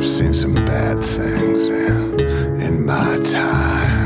I've seen some bad things in my time.